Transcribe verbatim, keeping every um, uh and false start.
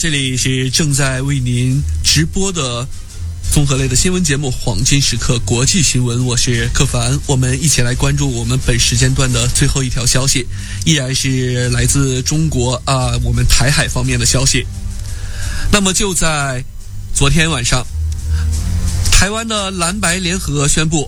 这里是正在为您直播的综合类的新闻节目《黄金时刻国际新闻》，我是柯凡，我们一起来关注我们本时间段的最后一条消息，依然是来自中国啊、呃，我们台海方面的消息。那么就在昨天晚上，台湾的蓝白联合宣布，